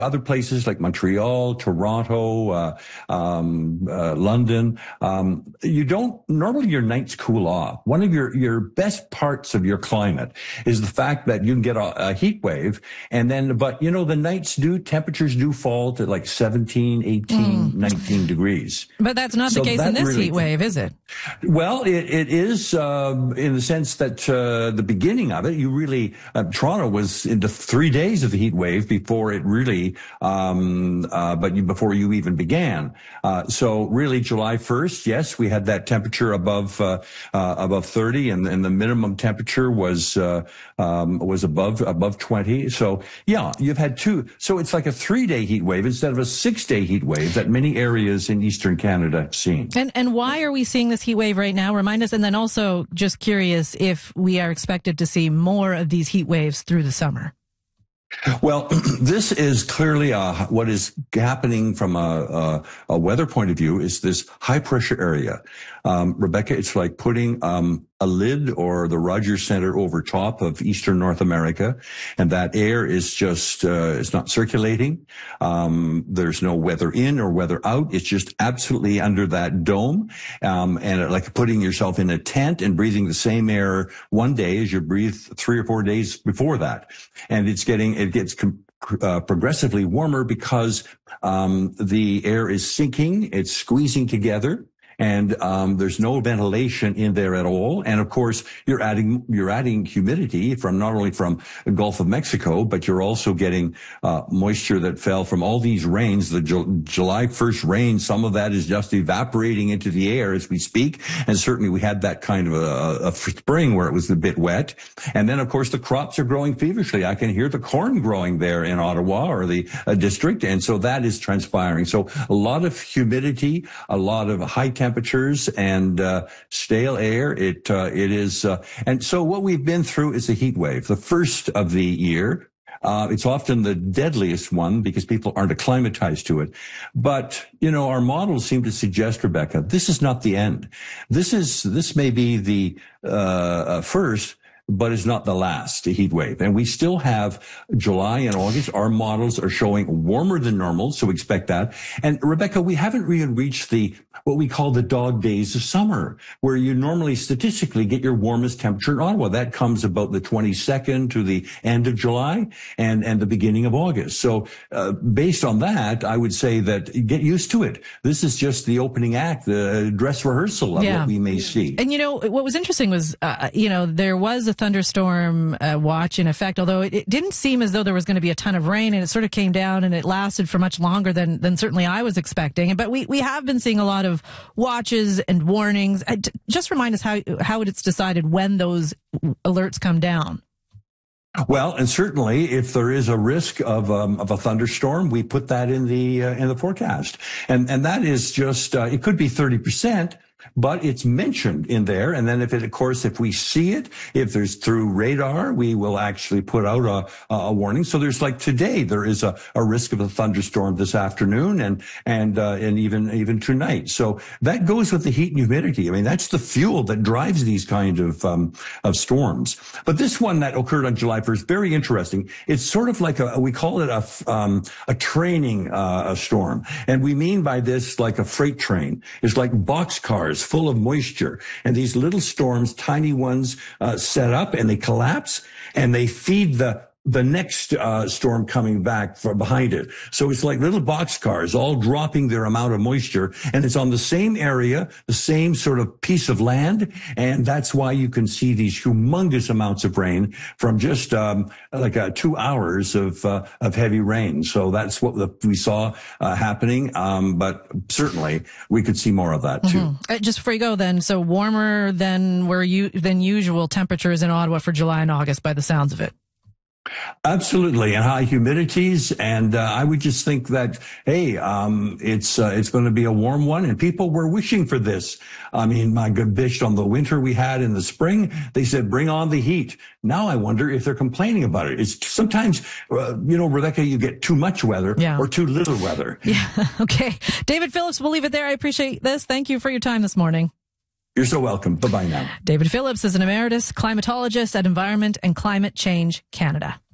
other places like Montreal, Toronto, London, you don't, normally your nights cool off. One of your best parts of your climate is the fact that you can get a heat wave and then, but the temperatures do fall to like 17, 18, 19 degrees. But that's not the case in this heat wave, is it? Well, it is, in the sense that, the beginning of it, you really, Toronto was into 3 days of the heat wave before it really, before you even began. So really July 1st, yes, we had that temperature above 30 and the minimum temperature was above 20. So yeah, you've had two. So it's like a 3-day heat wave instead of a 6-day heat wave that many areas in Eastern Canada have seen. And why are we seeing this heat wave right now? Remind us. And then also just curious if we are expected to see more of these heat waves through the summer. Well, this is clearly what is happening from a weather point of view is this high pressure area. Rebecca, it's like putting a lid or the Rogers Center over top of Eastern North America, and that air is just it's not circulating. There's no weather in or weather out. It's just absolutely under that dome, and like putting yourself in a tent and breathing the same air one day as you breathe 3 or 4 days before that, and it gets progressively warmer because the air is sinking, it's squeezing together. And there's no ventilation in there at all. And of course, you're adding humidity from not only from the Gulf of Mexico, but you're also getting moisture that fell from all these rains. The July 1st rain, some of that is just evaporating into the air as we speak. And certainly we had that kind of a spring where it was a bit wet. And then of course the crops are growing feverishly. I can hear the corn growing there in Ottawa or the district. And so that is transpiring. So a lot of humidity, a lot of high temperatures and stale air. It is, and so what we've been through is a heat wave, the first of the year. It's often the deadliest one because people aren't acclimatized to it. But, our models seem to suggest, Rebecca, this is not the end. This may be the first, but it's not the last heat wave. And we still have July and August. Our models are showing warmer than normal, so expect that. And Rebecca, we haven't really reached what we call the dog days of summer, where you normally statistically get your warmest temperature in Ottawa. That comes about the 22nd to the end of July and the beginning of August. So based on that, I would say that get used to it. This is just the opening act, the dress rehearsal of what we may see. And what was interesting was, there was a thunderstorm watch in effect, although it didn't seem as though there was going to be a ton of rain, and it sort of came down and it lasted for much longer than certainly I was expecting. But we have been seeing a lot of watches and warnings. Just remind us how it's decided when those alerts come down. Well, and certainly if there is a risk of a thunderstorm, we put that in the forecast. And that is just, it could be 30%. But it's mentioned in there. And then if we see it, if there's through radar, we will actually put out a warning. So there's like today, there is a risk of a thunderstorm this afternoon and even tonight. So that goes with the heat and humidity. I mean, that's the fuel that drives these kind of storms. But this one that occurred on July 1st, very interesting. It's sort of like we call it a training, storm. And we mean by this like a freight train. It's like boxcars full of moisture, and these little storms, tiny ones, set up and they collapse and they feed the next storm coming back from behind it. So it's like little boxcars all dropping their amount of moisture, and it's on the same area, the same sort of piece of land, and that's why you can see these humongous amounts of rain from just 2 hours of heavy rain. So that's what we saw happening, but certainly we could see more of that too. Just before you go then, so warmer than usual temperatures in Ottawa for July and August by the sounds of it. Absolutely, and high humidities, and I would just think that it's going to be a warm one, and people were wishing for this. I mean, my good bitch on the winter we had in the spring, they said bring on the heat. Now I wonder if they're complaining about it. It's sometimes, Rebecca, you get too much weather or too little weather. Yeah. Okay, David Phillips, we'll leave it there. I appreciate this. Thank you for your time this morning. You're so welcome. Bye-bye now. David Phillips is an emeritus climatologist at Environment and Climate Change Canada.